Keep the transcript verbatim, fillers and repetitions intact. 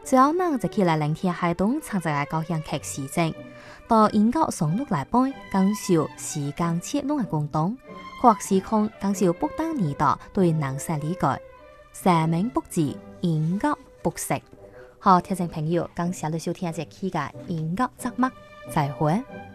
最後呢，就起來聆聽海東唱隻嘅高興劇時政，到英國上陸來背，更受時間切弄嘅廣東，或時空更受不當年代對能勢理解，生命不治，音樂不息。好，聽眾朋友，感謝你收聽這期嘅音樂節目，再會。